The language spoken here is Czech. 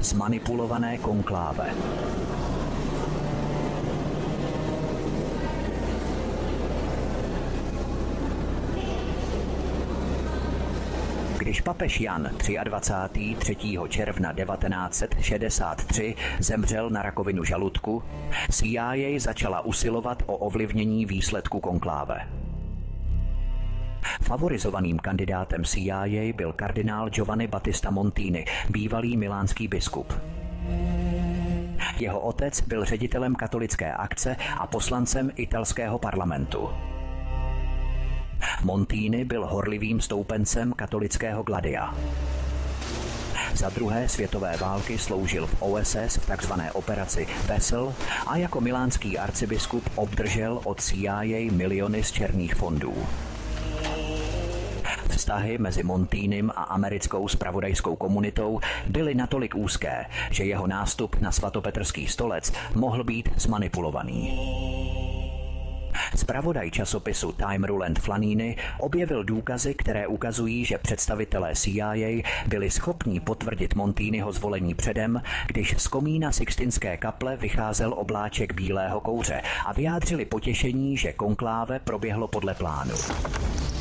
Zmanipulované konkláve. Když papež Jan 23. 3. června 1963 zemřel na rakovinu žaludku, CIA začala usilovat o ovlivnění výsledku konkláve. Favorizovaným kandidátem CIA byl kardinál Giovanni Battista Montini, bývalý milánský biskup. Jeho otec byl ředitelem katolické akce a poslancem italského parlamentu. Montini byl horlivým stoupencem katolického Gladia. Za druhé světové války sloužil v OSS v takzvané operaci Vessel a jako milánský arcibiskup obdržel od CIA miliony z černých fondů. Vztahy mezi Montínim a americkou zpravodajskou komunitou byly natolik úzké, že jeho nástup na svatopetrský stolec mohl být zmanipulovaný. Zpravodaj časopisu Time Roland Flanini objevil důkazy, které ukazují, že představitelé CIA byli schopní potvrdit Montiniho zvolení předem, když z komína Sixtinské kaple vycházel obláček bílého kouře a vyjádřili potěšení, že konkláve proběhlo podle plánu.